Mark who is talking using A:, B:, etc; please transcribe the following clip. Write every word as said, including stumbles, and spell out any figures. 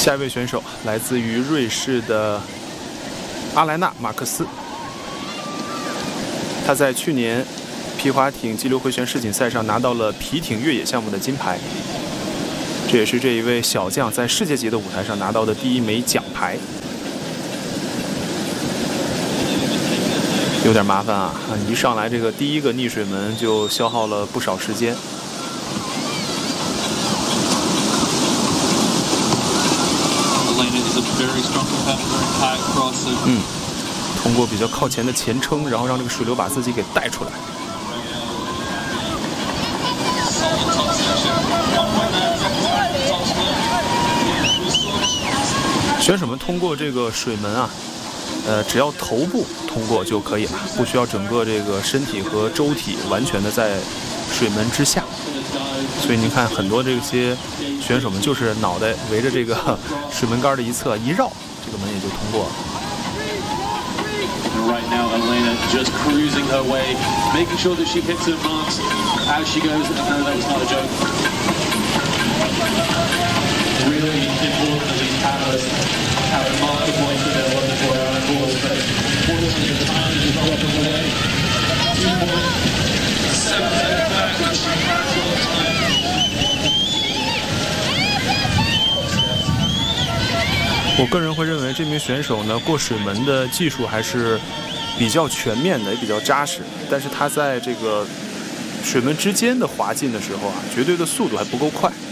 A: 下一位选手来自于瑞士的阿莱纳·马克思，他在去年皮划艇激流回旋世锦赛上拿到了皮艇越野项目的金牌，这也是这一位小将在世界级的舞台上拿到的第一枚奖牌。有点麻烦啊！一上来这个第一个逆水门就消耗了不少时间。嗯，通过比较靠前的前撑，然后让这个水流把自己给带出来。选手们通过这个水门啊，呃，只要头部通过就可以了，不需要整个这个身体和舟体完全的在水门之下。所以您看，很多这些选手们就是脑袋围着这个水门杆的一侧一绕，这个门也就通过了。
B: Right now, Elena just cruising her way, making sure that she hits her marks as she goes. No, that was not a joke. Really important that these paddlers have marked the points that they're looking for on board, but unfortunately the time is not up away. two point seven seven back, which is time.
A: 我个人会认为这名选手呢，过水门的技术还是比较全面的，也比较扎实。但是他在这个水门之间的滑进的时候啊，绝对的速度还不够快。